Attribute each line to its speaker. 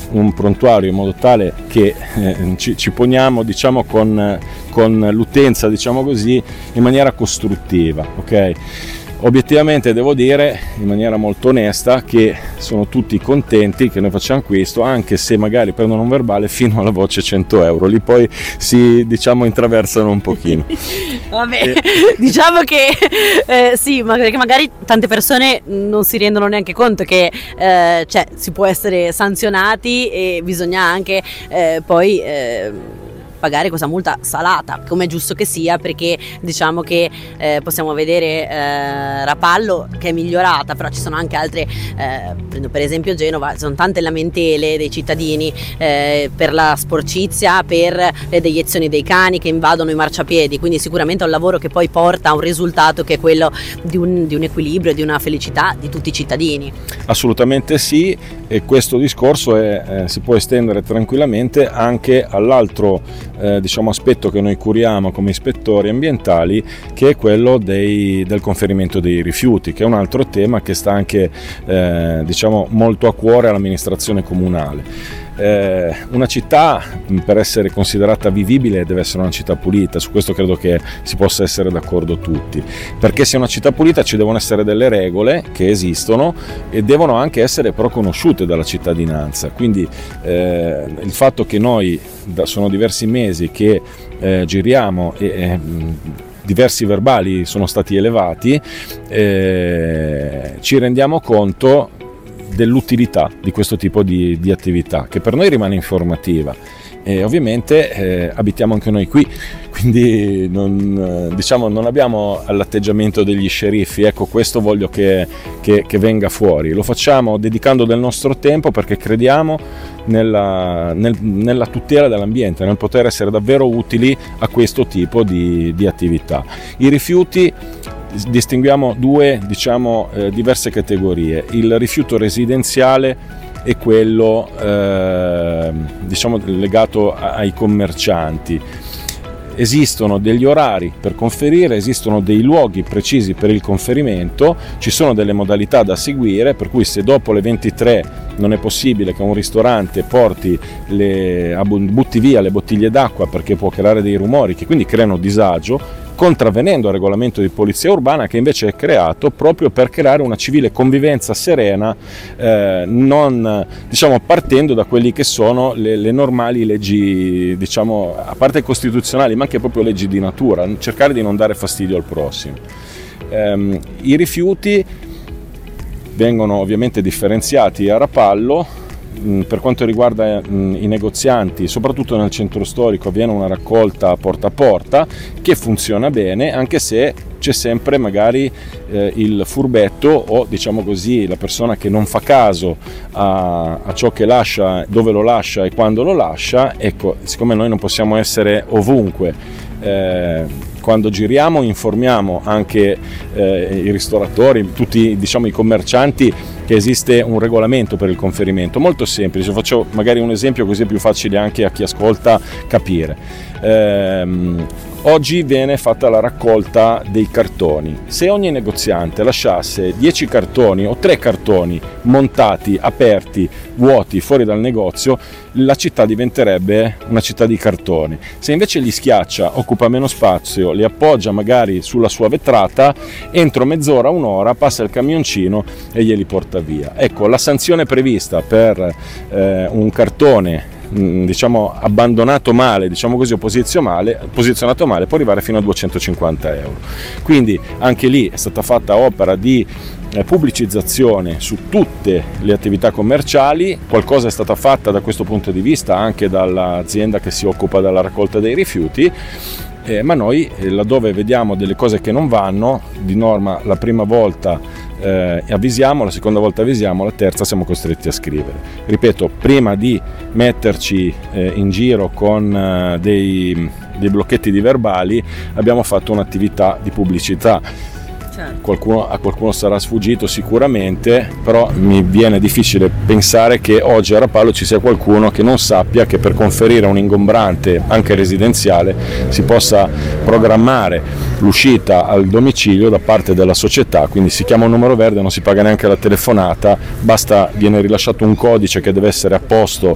Speaker 1: un prontuario in modo tale che ci poniamo, diciamo, con l'utenza, diciamo così, in maniera costruttiva, ok? Obiettivamente devo dire in maniera molto onesta che sono tutti contenti che noi facciamo questo, anche se magari prendono un verbale fino alla voce 100 euro, lì poi si, diciamo, intraversano un pochino.
Speaker 2: Vabbè, diciamo che sì, ma perché magari tante persone non si rendono neanche conto che cioè, si può essere sanzionati e bisogna anche poi pagare questa multa salata, come è giusto che sia, perché diciamo che possiamo vedere Rapallo che è migliorata, però ci sono anche altre, prendo per esempio Genova, sono tante lamentele dei cittadini per la sporcizia, per le deiezioni dei cani che invadono i marciapiedi, quindi sicuramente è un lavoro che poi porta a un risultato che è quello di un equilibrio e di una felicità di tutti i cittadini.
Speaker 1: Assolutamente sì, e questo discorso si può estendere tranquillamente anche all'altro diciamo aspetto che noi curiamo come ispettori ambientali, che è quello del conferimento dei rifiuti, che è un altro tema che sta anche diciamo molto a cuore all'amministrazione comunale. Una città, per essere considerata vivibile, deve essere una città pulita. Su questo credo che si possa essere d'accordo tutti, perché se è una città pulita ci devono essere delle regole che esistono e devono anche essere però conosciute dalla cittadinanza. Quindi il fatto che noi sono diversi mesi che giriamo e diversi verbali sono stati elevati, ci rendiamo conto dell'utilità di questo tipo di attività, che per noi rimane informativa, e ovviamente abitiamo anche noi qui, quindi non abbiamo l'atteggiamamo degli sceriffi. Ecco, questo voglio che venga fuori. Lo facciamo dedicando del nostro tempo, perché crediamo nella tutela dell'ambiente, nel poter essere davvero utili a questo tipo di attività. I rifiuti distinguiamo due, diciamo, diverse categorie. Il rifiuto residenziale è quello diciamo legato ai commercianti. Esistono degli orari per conferire, esistono dei luoghi precisi per il conferimento, ci sono delle modalità da seguire, per cui se dopo le 23 non è possibile che un ristorante butti via le bottiglie d'acqua, perché può creare dei rumori che quindi creano disagio, contravvenendo al regolamento di polizia urbana, che invece è creato proprio per creare una civile convivenza serena, non, diciamo, partendo da quelli che sono le normali leggi, diciamo, a parte costituzionali, ma anche proprio leggi di natura, cercare di non dare fastidio al prossimo. I rifiuti vengono ovviamente differenziati a Rapallo. Per quanto riguarda i negozianti, soprattutto nel centro storico, avviene una raccolta porta a porta che funziona bene, anche se c'è sempre magari il furbetto, o diciamo così la persona che non fa caso a ciò che lascia, dove lo lascia e quando lo lascia. Ecco, siccome noi non possiamo essere ovunque, quando giriamo informiamo anche i ristoratori, tutti, diciamo, i commercianti, che esiste un regolamento per il conferimento molto semplice. Faccio magari un esempio così è più facile anche a chi ascolta capire. Oggi viene fatta la raccolta dei cartoni. Se ogni negoziante lasciasse 10 cartoni o 3 cartoni montati, aperti, vuoti fuori dal negozio, la città diventerebbe una città di cartoni. Se invece li schiaccia, occupa meno spazio, li appoggia magari sulla sua vetrata, entro mezz'ora, un'ora passa il camioncino e glieli porta via. Ecco, la sanzione prevista per un cartone, diciamo, abbandonato male, diciamo così, o posizionato male, può arrivare fino a 250 euro. Quindi anche lì è stata fatta opera di pubblicizzazione su tutte le attività commerciali. Qualcosa è stata fatta da questo punto di vista anche dall'azienda che si occupa della raccolta dei rifiuti, ma noi laddove vediamo delle cose che non vanno, di norma la prima volta avvisiamo, la seconda volta avvisiamo, la terza siamo costretti a scrivere. Ripeto, prima di metterci in giro con dei blocchetti di verbali, abbiamo fatto un'attività di pubblicità. A qualcuno sarà sfuggito sicuramente, però mi viene difficile pensare che oggi a Rapallo ci sia qualcuno che non sappia che per conferire un ingombrante anche residenziale si possa programmare l'uscita al domicilio da parte della società. Quindi si chiama un numero verde, non si paga neanche la telefonata, viene rilasciato un codice che deve essere apposto